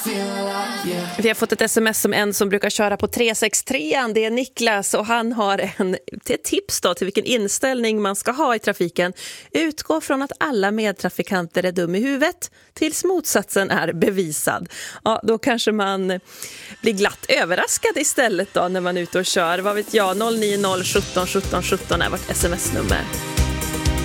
Vi har fått ett sms som en som brukar köra på 363. Det är Niklas och han har ett tips då till vilken inställning man ska ha i trafiken. Utgå från att alla medtrafikanter är dum i huvudet tills motsatsen är bevisad. Ja, då kanske man blir glatt överraskad istället då när man är ute och kör. Vad vet jag, 090 17 17 17 är vårt sms-nummer.